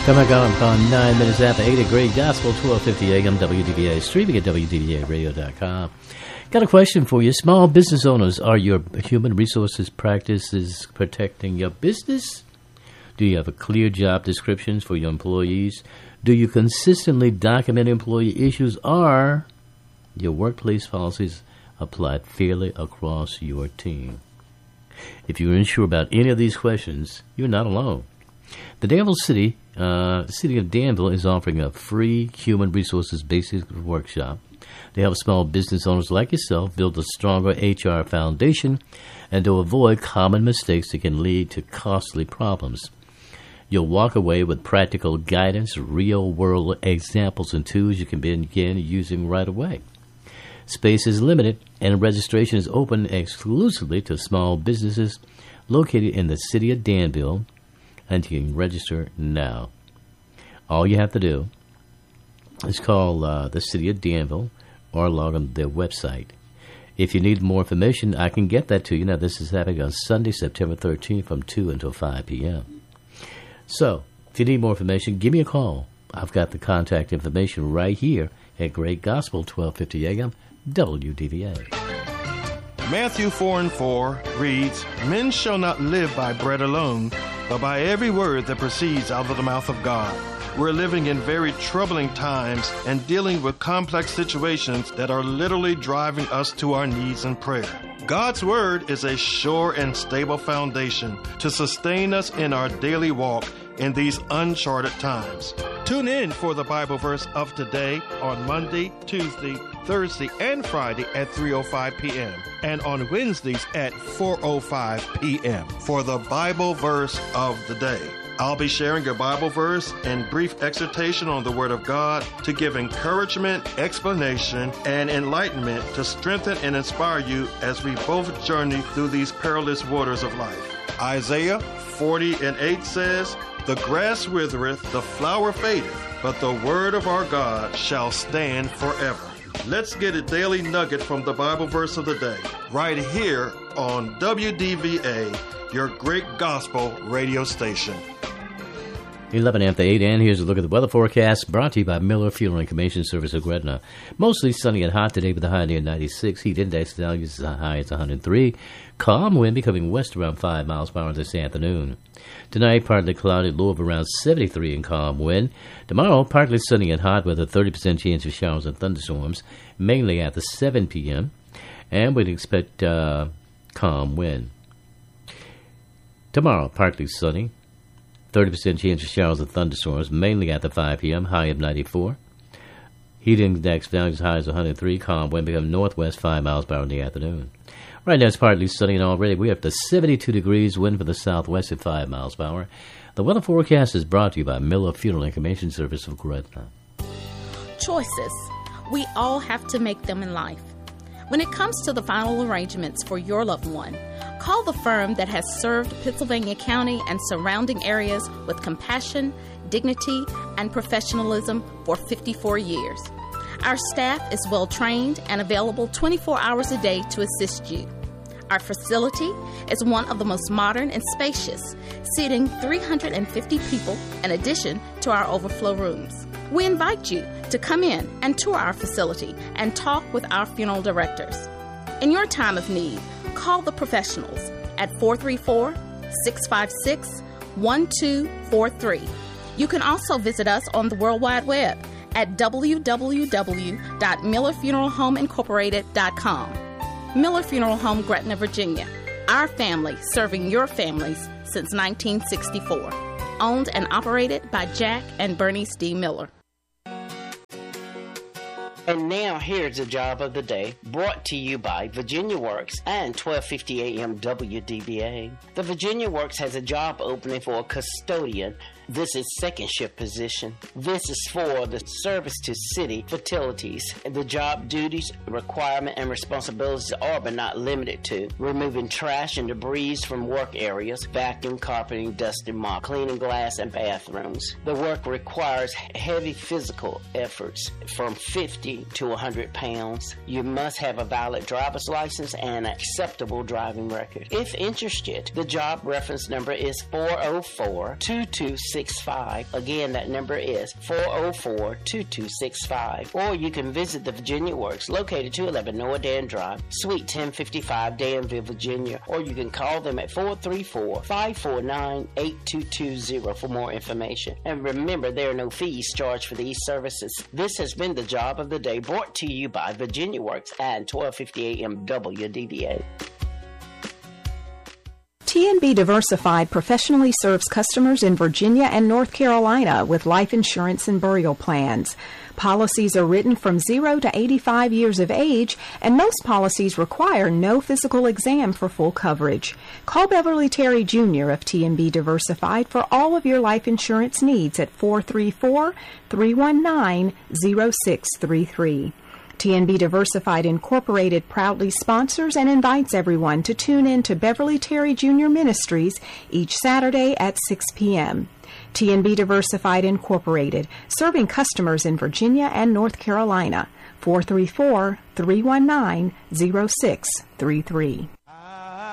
Coming on 9 minutes after 8 at Great Gospel, 1250 AM WDVA, streaming at WDVAradio.com. Got a question for you. Small business owners, are your human resources practices protecting your business? Do you have a clear job descriptions for your employees? Do you consistently document employee issues? Are your workplace policies applied fairly across your team? If you're unsure about any of these questions, you're not alone. The Danville City, City of Danville is offering a free human resources basic workshop to help small business owners like yourself build a stronger HR foundation and to avoid common mistakes that can lead to costly problems. You'll walk away with practical guidance, real-world examples, and tools you can begin using right away. Space is limited, and registration is open exclusively to small businesses located in the City of Danville, and you can register now. All you have to do is call the City of Danville or log on their website. If you need more information, I can get that to you. Now, this is happening on Sunday, September 13th from 2 until 5 p.m. So, if you need more information, give me a call. I've got the contact information right here at Great Gospel, 1250 AM, WDVA. Matthew 4:4 reads, "Men shall not live by bread alone, but by every word that proceeds out of the mouth of God." We're living in very troubling times and dealing with complex situations that are literally driving us to our knees in prayer. God's Word is a sure and stable foundation to sustain us in our daily walk in these uncharted times. Tune in for the Bible verse of today on Monday, Tuesday, Thursday, and Friday at 3:05 p.m. and on Wednesdays at 4:05 p.m. for the Bible verse of the day. I'll be sharing a Bible verse and brief exhortation on the Word of God to give encouragement, explanation, and enlightenment to strengthen and inspire you as we both journey through these perilous waters of life. Isaiah 40:8 says, "The grass withereth, the flower fadeth, but the word of our God shall stand forever." Let's get a daily nugget from the Bible verse of the day, right here on WDVA, your Great Gospel radio station. 11 after 8, and here's a look at the weather forecast brought to you by Miller Fuel and Cremation Service of Gretna. Mostly sunny and hot today with a high near 96. Heat index values as high as 103. Calm wind becoming west around 5 miles per hour this afternoon. Tonight, partly cloudy, low of around 73 and calm wind. Tomorrow, partly sunny and hot with a 30% chance of showers and thunderstorms, mainly after 7 p.m. And we'd expect calm wind. Tomorrow, partly sunny. 30% chance of showers and thunderstorms, mainly after 5 p.m., high of 94. Heat index values high as 103. Calm wind become northwest 5 miles per hour in the afternoon. Right now it's partly sunny and already we're up to 72 degrees, wind from the southwest at 5 miles per hour. The weather forecast is brought to you by Miller Funeral and Cremation Service of Gretna. Choices. We all have to make them in life. When it comes to the final arrangements for your loved one, call the firm that has served Pittsylvania County and surrounding areas with compassion, dignity, and professionalism for 54 years. Our staff is well trained and available 24 hours a day to assist you. Our facility is one of the most modern and spacious, seating 350 people in addition to our overflow rooms. We invite you to come in and tour our facility and talk with our funeral directors. In your time of need, call the professionals at 434-656-1243. You can also visit us on the World Wide Web at www.millerfuneralhomeincorporated.com. Miller Funeral Home, Gretna, Virginia. Our family serving your families since 1964. Owned and operated by Jack and Bernice D. Miller. And now here's the job of the day, brought to you by Virginia Works and 1250 AM WDBA. The Virginia Works has a job opening for a custodian. This is second shift position. This is for the service to city facilities. The job duties, requirement, and responsibilities are but not limited to removing trash and debris from work areas, vacuum, carpeting, dusting, mop, cleaning glass and bathrooms. The work requires heavy physical efforts from 50 90 to 100 pounds. You must have a valid driver's license and acceptable driving record. If interested, the job reference number is 404-2265. Again, that number is 404-2265. Or you can visit the Virginia Works, located 211 Noah Dan Drive, Suite 1055, Danville, Virginia. Or you can call them at 434-549-8220 for more information. And remember, there are no fees charged for these services. This has been the Job of the Day, brought to you by Virginia Works and 1250 AM WDBA. TNB Diversified professionally serves customers in Virginia and North Carolina with life insurance and burial plans. Policies are written from 0 to 85 years of age, and most policies require no physical exam for full coverage. Call Beverly Terry Jr. of TNB Diversified for all of your life insurance needs at 434-319-0633. TNB Diversified Incorporated proudly sponsors and invites everyone to tune in to Beverly Terry Jr. Ministries each Saturday at 6 p.m. TNB Diversified Incorporated, serving customers in Virginia and North Carolina. 434-319-0633.